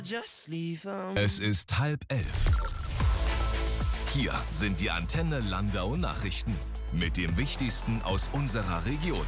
Es ist 10:30. Hier sind die Antenne Landau Nachrichten mit dem Wichtigsten aus unserer Region.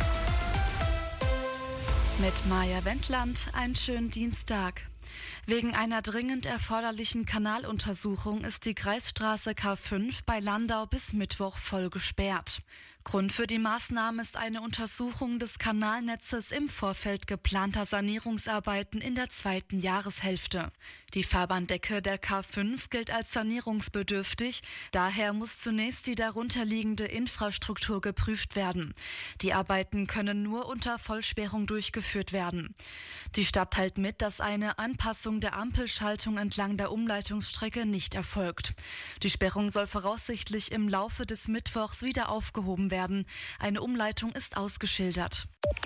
Mit Maja Wendland, einen schönen Dienstag. Wegen einer dringend erforderlichen Kanaluntersuchung ist die Kreisstraße K5 bei Landau bis Mittwoch voll gesperrt. Grund für die Maßnahme ist eine Untersuchung des Kanalnetzes im Vorfeld geplanter Sanierungsarbeiten in der zweiten Jahreshälfte. Die Fahrbahndecke der K5 gilt als sanierungsbedürftig, daher muss zunächst die darunterliegende Infrastruktur geprüft werden. Die Arbeiten können nur unter Vollsperrung durchgeführt werden. Die Stadt teilt mit, dass eine Anpassung der Ampelschaltung entlang der Umleitungsstrecke nicht erfolgt. Die Sperrung soll voraussichtlich im Laufe des Mittwochs wieder aufgehoben werden. Eine Umleitung ist ausgeschildert.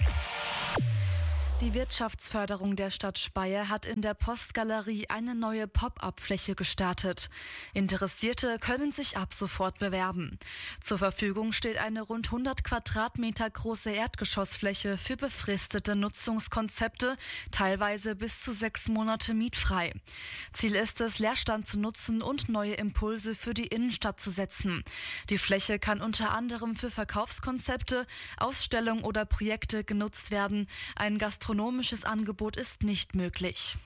Die Wirtschaftsförderung der Stadt Speyer hat in der Postgalerie eine neue Pop-up-Fläche gestartet. Interessierte können sich ab sofort bewerben. Zur Verfügung steht eine rund 100 Quadratmeter große Erdgeschossfläche für befristete Nutzungskonzepte, teilweise bis zu 6 Monate mietfrei. Ziel ist es, Leerstand zu nutzen und neue Impulse für die Innenstadt zu setzen. Die Fläche kann unter anderem für Verkaufskonzepte, Ausstellungen oder Projekte genutzt werden. Ein gastronomisches Angebot ist nicht möglich.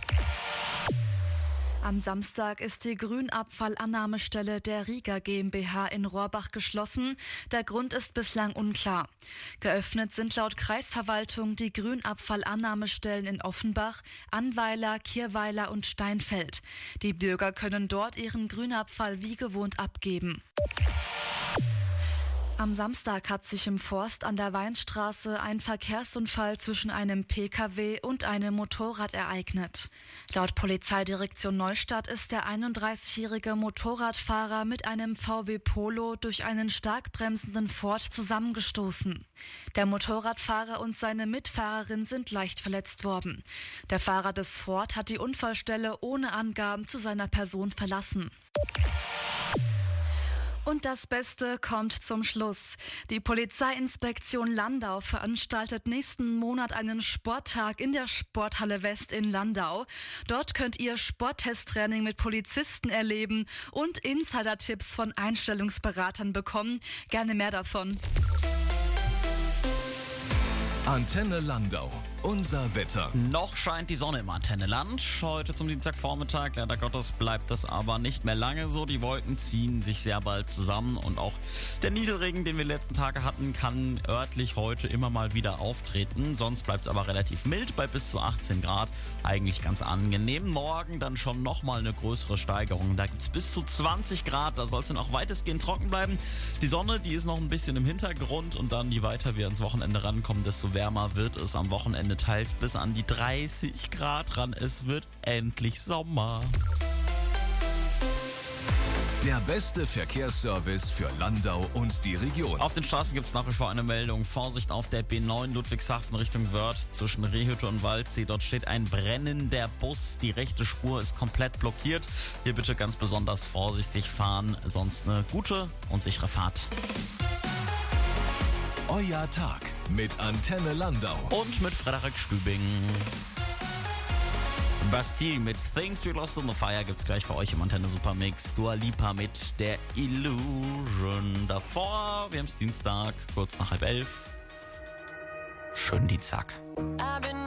Am Samstag ist die Grünabfallannahmestelle der Riga GmbH in Rohrbach geschlossen. Der Grund ist bislang unklar. Geöffnet sind laut Kreisverwaltung die Grünabfallannahmestellen in Offenbach, Annweiler, Kirweiler und Steinfeld. Die Bürger können dort ihren Grünabfall wie gewohnt abgeben. Am Samstag hat sich im Forst an der Weinstraße ein Verkehrsunfall zwischen einem Pkw und einem Motorrad ereignet. Laut Polizeidirektion Neustadt ist der 31-jährige Motorradfahrer mit einem VW Polo durch einen stark bremsenden Ford zusammengestoßen. Der Motorradfahrer und seine Mitfahrerin sind leicht verletzt worden. Der Fahrer des Ford hat die Unfallstelle ohne Angaben zu seiner Person verlassen. Und das Beste kommt zum Schluss. Die Polizeiinspektion Landau veranstaltet nächsten Monat einen Sporttag in der Sporthalle West in Landau. Dort könnt ihr Sporttesttraining mit Polizisten erleben und Insider-Tipps von Einstellungsberatern bekommen. Gerne mehr davon. Antenne Landau. Unser Wetter. Noch scheint die Sonne im Antenneland. Heute zum Dienstagvormittag. Leider Gottes bleibt das aber nicht mehr lange so. Die Wolken ziehen sich sehr bald zusammen und auch der Nieselregen, den wir die letzten Tage hatten, kann örtlich heute immer mal wieder auftreten. Sonst bleibt es aber relativ mild bei bis zu 18 Grad. Eigentlich ganz angenehm. Morgen dann schon nochmal eine größere Steigerung. Da gibt es bis zu 20 Grad. Da soll es dann auch weitestgehend trocken bleiben. Die Sonne, die ist noch ein bisschen im Hintergrund und dann, je weiter wir ans Wochenende rankommen, desto wärmer wird es am Wochenende teils bis an die 30 Grad ran. Es wird endlich Sommer. Der beste Verkehrsservice für Landau und die Region. Auf den Straßen gibt es nach wie vor eine Meldung. Vorsicht auf der B9 Ludwigshafen Richtung Wörth zwischen Rehhütte und Waldsee. Dort steht ein brennender Bus. Die rechte Spur ist komplett blockiert. Hier bitte ganz besonders vorsichtig fahren. Sonst eine gute und sichere Fahrt. Euer Tag mit Antenne Landau. Und mit Frederik Stübing. Bastille mit Things We Lost in the Fire gibt's gleich für euch im Antenne Supermix. Dua Lipa mit der Illusion. Davor, wir haben's Dienstag, kurz nach 10:30. Schönen Dienstag.